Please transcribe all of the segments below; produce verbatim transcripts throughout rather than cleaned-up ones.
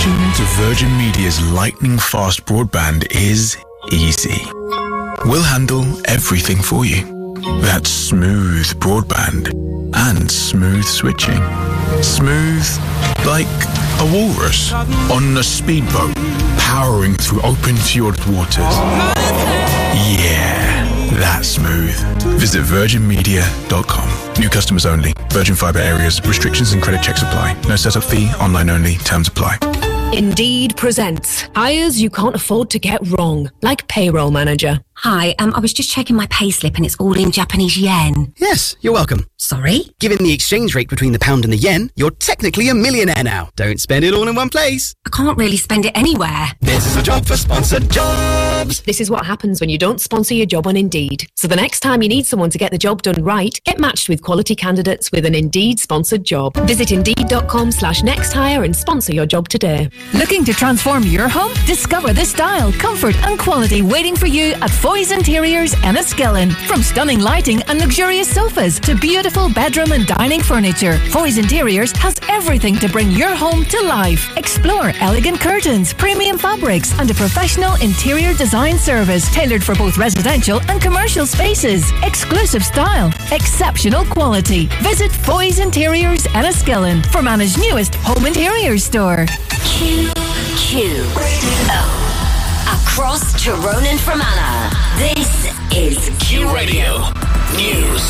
Switching to Virgin Media's lightning-fast broadband is easy. We'll handle everything for you. That's smooth broadband and smooth switching. Smooth like a walrus on a speedboat powering through open-fjord waters. Yeah, that's smooth. Visit virgin media dot com. New customers only. Virgin Fibre areas. Restrictions and credit checks apply. No setup fee. Online only. Terms apply. Indeed presents hires you can't afford to get wrong, like payroll manager. Hi, um, I was just checking my payslip and it's all in Japanese yen. Yes, you're welcome. Sorry? Given the exchange rate between the pound and the yen, you're technically a millionaire now. Don't spend it all in one place. I can't really spend it anywhere. This is a job for sponsored jobs. This is what happens when you don't sponsor your job on Indeed. So the next time you need someone to get the job done right, get matched with quality candidates with an Indeed sponsored job. Visit indeed.com slash next hire and sponsor your job today. Looking to transform your home? Discover the style, comfort and quality waiting for you at Foy's Interiors Enniskillen. From stunning lighting and luxurious sofas to beautiful bedroom and dining furniture, Foy's Interiors has everything to bring your home to life. Explore elegant curtains, premium fabrics and a professional interior design service tailored for both residential and commercial spaces. Exclusive style, exceptional quality. Visit Foy's Interiors Enniskillen for Managed newest home interiors store. Q Q O. Across Tyrone and Fermanagh, this is Q Radio News.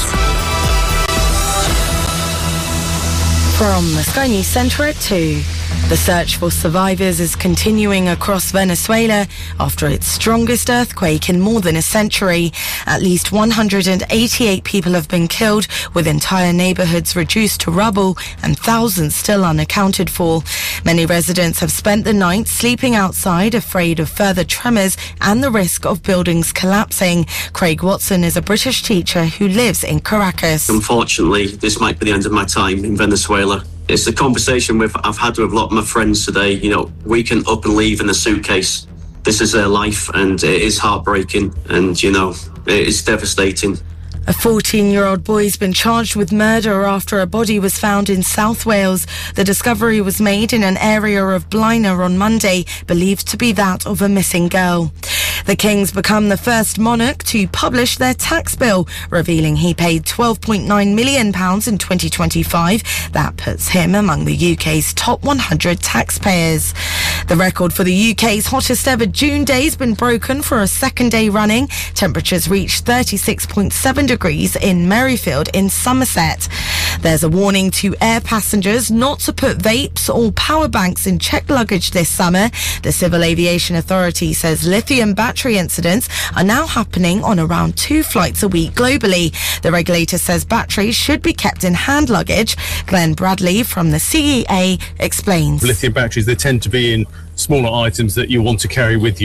From the Sky News Centre at two. The search for survivors is continuing across Venezuela after its strongest earthquake in more than a century. At least one hundred eighty-eight people have been killed, with entire neighbourhoods reduced to rubble and thousands still unaccounted for. Many residents have spent the night sleeping outside, afraid of further tremors and the risk of buildings collapsing. Craig Watson is a British teacher who lives in Caracas. Unfortunately, this might be the end of my time in Venezuela. It's the conversation with, I've had with a lot of my friends today. You know, we can up and leave in a suitcase. This is their life and it is heartbreaking and, you know, it is devastating. A fourteen-year-old boy has been charged with murder after a body was found in South Wales. The discovery was made in an area of Blaenau on Monday, believed to be that of a missing girl. The King's become the first monarch to publish their tax bill, revealing he paid twelve point nine million pounds in twenty twenty-five. That puts him among the U K's top one hundred taxpayers. The record for the U K's hottest ever June day has been broken for a second day running. Temperatures reached thirty-six point seven degrees in Merrifield in Somerset. There's a warning to air passengers not to put vapes or power banks in checked luggage this summer. The Civil Aviation Authority says lithium battery incidents are now happening on around two flights a week globally. The regulator says batteries should be kept in hand luggage. Glenn Bradley from the C E A explains. Lithium batteries, they tend to be in smaller items that you want to carry with you.